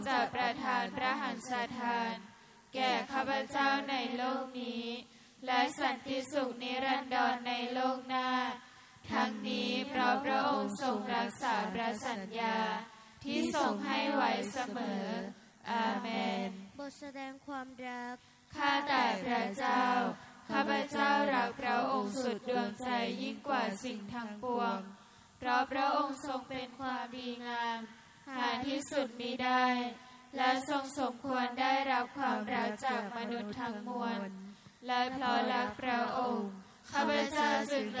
จะประทานพระหันสทานแก่ข้าพเจ้าในโลกนี้และสันติสุขนิรันดรในโลกหน้าทั้งนี้เพราะพระองค์ทรงรักษาพระสัญญาที่ทรงให้ไว้เสมออาเมนบทแสดงความรักข้าแต่พระเจ้าข้าพเจ้ารักพระองค์สุดดวงใจยิ่งกว่าสิ่งทั้งปวงเพราะพระองค์ทรงเป็นความดีงามหาที่สุดมิได้และทรงสมควรได้รับความรักจากมนุษย์ทั้งมวลและเพราะรักพระองค์ข้าพเจ้าจึง